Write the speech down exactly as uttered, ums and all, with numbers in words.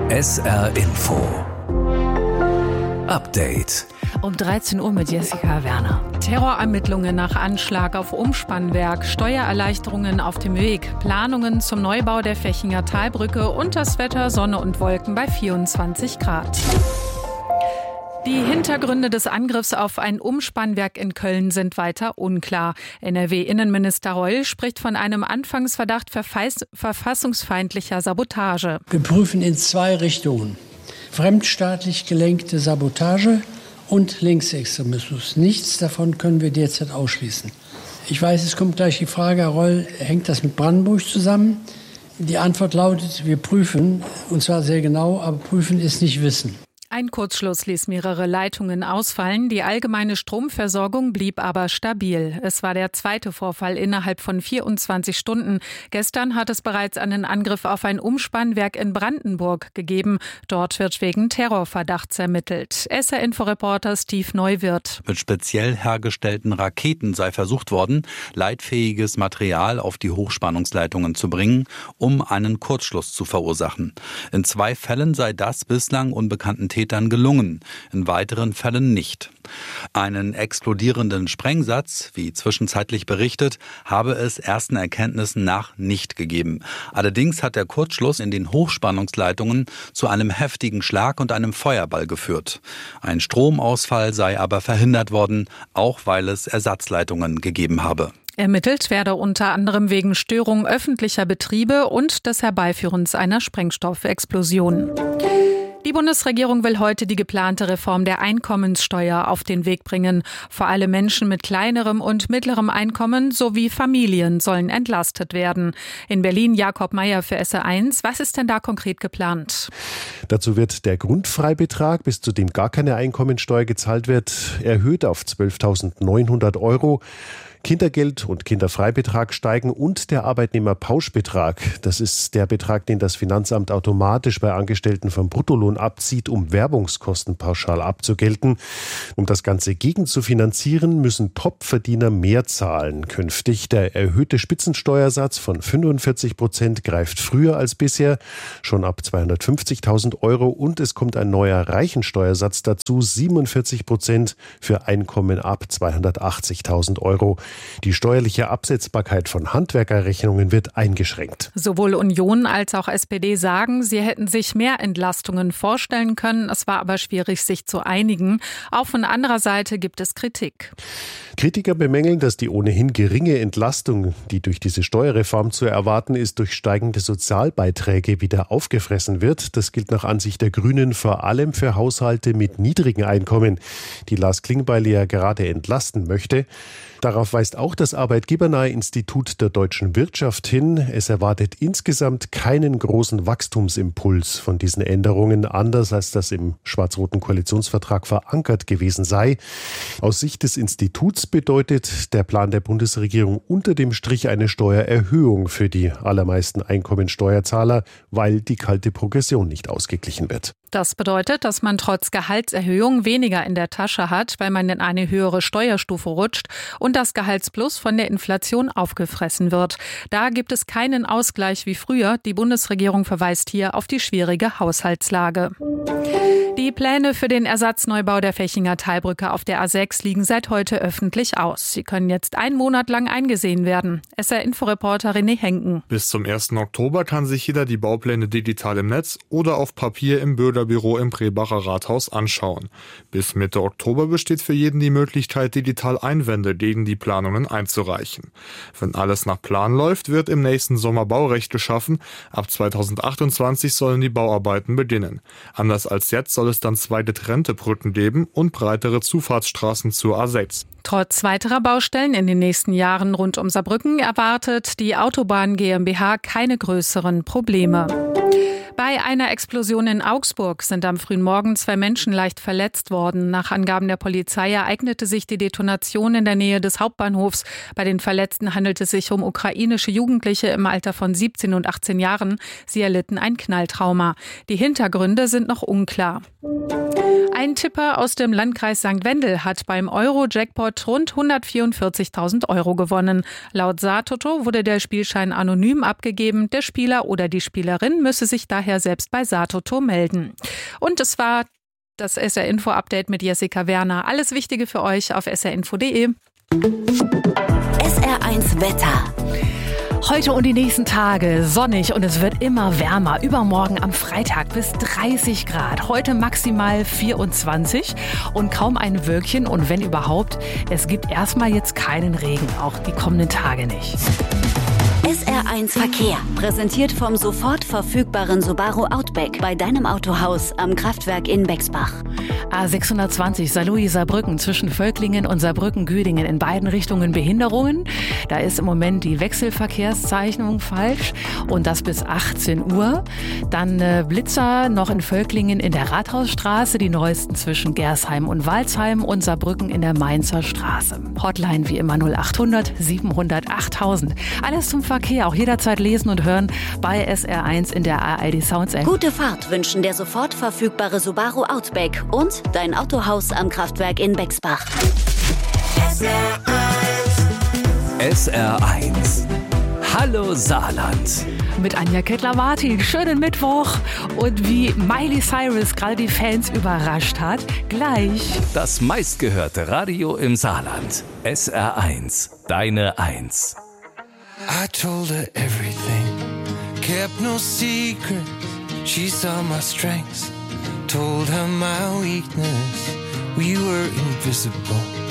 S R Info Update. Um dreizehn Uhr mit Jessica Werner. Terrorermittlungen nach Anschlag auf Umspannwerk, Steuererleichterungen auf dem Weg, Planungen zum Neubau der Fechinger Talbrücke und das Wetter Sonne und Wolken bei vierundzwanzig Grad. Die Hintergründe des Angriffs auf ein Umspannwerk in Köln sind weiter unklar. N R W-Innenminister Reul spricht von einem Anfangsverdacht verfassungsfeindlicher Sabotage. Wir prüfen in zwei Richtungen: fremdstaatlich gelenkte Sabotage und Linksextremismus. Nichts davon können wir derzeit ausschließen. Ich weiß, es kommt gleich die Frage, Herr Reul, hängt das mit Brandenburg zusammen? Die Antwort lautet, wir prüfen, und zwar sehr genau, aber prüfen ist nicht wissen. Ein Kurzschluss ließ mehrere Leitungen ausfallen. Die allgemeine Stromversorgung blieb aber stabil. Es war der zweite Vorfall innerhalb von vierundzwanzig Stunden. Gestern hat es bereits einen Angriff auf ein Umspannwerk in Brandenburg gegeben. Dort wird wegen Terrorverdachts ermittelt. S R-Info-Reporter Steve Neuwirth. Mit speziell hergestellten Raketen sei versucht worden, leitfähiges Material auf die Hochspannungsleitungen zu bringen, um einen Kurzschluss zu verursachen. In zwei Fällen sei das bislang unbekannten Tätern gelungen, in weiteren Fällen nicht. Einen explodierenden Sprengsatz, wie zwischenzeitlich berichtet, habe es ersten Erkenntnissen nach nicht gegeben. Allerdings hat der Kurzschluss in den Hochspannungsleitungen zu einem heftigen Schlag und einem Feuerball geführt. Ein Stromausfall sei aber verhindert worden, auch weil es Ersatzleitungen gegeben habe. Ermittelt werde unter anderem wegen Störung öffentlicher Betriebe und des Herbeiführens einer Sprengstoffexplosion. Die Bundesregierung will heute die geplante Reform der Einkommenssteuer auf den Weg bringen. Vor allem Menschen mit kleinerem und mittlerem Einkommen sowie Familien sollen entlastet werden. In Berlin Jakob Meyer für S R eins. Was ist denn da konkret geplant? Dazu wird der Grundfreibetrag, bis zu dem gar keine Einkommensteuer gezahlt wird, erhöht auf zwölftausendneunhundert Euro. Kindergeld und Kinderfreibetrag steigen und der Arbeitnehmerpauschbetrag. Das ist der Betrag, den das Finanzamt automatisch bei Angestellten vom Bruttolohn abzieht, um Werbungskosten pauschal abzugelten. Um das Ganze gegenzufinanzieren, müssen Topverdiener mehr zahlen. Künftig der erhöhte Spitzensteuersatz von fünfundvierzig Prozent greift früher als bisher, schon ab zweihundertfünfzigtausend Euro. Und es kommt ein neuer Reichensteuersatz dazu, siebenundvierzig Prozent für Einkommen ab zweihundertachtzigtausend Euro. Die steuerliche Absetzbarkeit von Handwerkerrechnungen wird eingeschränkt. Sowohl Union als auch S P D sagen, sie hätten sich mehr Entlastungen vorstellen können. Es war aber schwierig, sich zu einigen. Auch von anderer Seite gibt es Kritik. Kritiker bemängeln, dass die ohnehin geringe Entlastung, die durch diese Steuerreform zu erwarten ist, durch steigende Sozialbeiträge wieder aufgefressen wird. Das gilt nach Ansicht der Grünen vor allem für Haushalte mit niedrigen Einkommen, die Lars Klingbeil ja gerade entlasten möchte. Darauf weist auch das arbeitgebernahe Institut der deutschen Wirtschaft hin. Es erwartet insgesamt keinen großen Wachstumsimpuls von diesen Änderungen, anders als das im schwarz-roten Koalitionsvertrag verankert gewesen sei. Aus Sicht des Instituts bedeutet der Plan der Bundesregierung unter dem Strich eine Steuererhöhung für die allermeisten Einkommensteuerzahler, weil die kalte Progression nicht ausgeglichen wird. Das bedeutet, dass man trotz Gehaltserhöhung weniger in der Tasche hat, weil man in eine höhere Steuerstufe rutscht und das Gehaltsplus von der Inflation aufgefressen wird. Da gibt es keinen Ausgleich wie früher. Die Bundesregierung verweist hier auf die schwierige Haushaltslage. Die Pläne für den Ersatzneubau der Fechinger Talbrücke auf der A sechs liegen seit heute öffentlich aus. Sie können jetzt einen Monat lang eingesehen werden. S R-Info-Reporter René Henken. Bis zum ersten Oktober kann sich jeder die Baupläne digital im Netz oder auf Papier im Bürgerbüro im Prebacher Rathaus anschauen. Bis Mitte Oktober besteht für jeden die Möglichkeit, digital Einwände gegen die Planungen einzureichen. Wenn alles nach Plan läuft, wird im nächsten Sommer Baurecht geschaffen. Ab zweitausendzweiundzwanzig sollen die Bauarbeiten beginnen. Anders als jetzt soll es dann zwei getrennte Brücken geben und breitere Zufahrtsstraßen zur A sechs. Trotz weiterer Baustellen in den nächsten Jahren rund um Saarbrücken erwartet die Autobahn GmbH keine größeren Probleme. Bei einer Explosion in Augsburg sind am frühen Morgen zwei Menschen leicht verletzt worden. Nach Angaben der Polizei ereignete sich die Detonation in der Nähe des Hauptbahnhofs. Bei den Verletzten handelt es sich um ukrainische Jugendliche im Alter von siebzehn und achtzehn Jahren. Sie erlitten ein Knalltrauma. Die Hintergründe sind noch unklar. Ein Tipper aus dem Landkreis Sankt Wendel hat beim Euro-Jackpot rund hundertvierundvierzigtausend Euro gewonnen. Laut Satoto wurde der Spielschein anonym abgegeben. Der Spieler oder die Spielerin müsse sich daher selbst bei Satoto melden. Und es war das S R Info Update mit Jessica Werner. Alles Wichtige für euch auf s r info punkt d e. S R eins Wetter. Heute und die nächsten Tage sonnig und es wird immer wärmer. Übermorgen am Freitag bis dreißig Grad. Heute maximal vierundzwanzig und kaum ein Wölkchen. Und wenn überhaupt, es gibt erstmal jetzt keinen Regen. Auch die kommenden Tage nicht. S R eins Verkehr. Präsentiert vom sofort verfügbaren Subaru Outback bei deinem Autohaus am Kraftwerk in Bexbach. A sechshundertzwanzig Saarlouis-Saarbrücken zwischen Völklingen und Saarbrücken-Güdingen in beiden Richtungen Behinderungen. Da ist im Moment die Wechselverkehrszeichnung falsch und das bis achtzehn Uhr. Dann äh, Blitzer noch in Völklingen in der Rathausstraße, die neuesten zwischen Gersheim und Walsheim und Saarbrücken in der Mainzer Straße. Hotline wie immer null achthundert siebenhundert achttausend. Alles zum Verkehr, auch jederzeit lesen und hören bei S R eins in der A R D Sounds App. Gute Fahrt wünschen der sofort verfügbare Subaru Outback und dein Autohaus am Kraftwerk in Bexbach. S R eins. Hallo Saarland. Mit Anja Kettler-Martin. Schönen Mittwoch. Und wie Miley Cyrus gerade die Fans überrascht hat, gleich. Das meistgehörte Radio im Saarland. S R eins. Deine Eins. I told her everything, kept no secret. She saw my strengths, told her my weakness. We were invisible.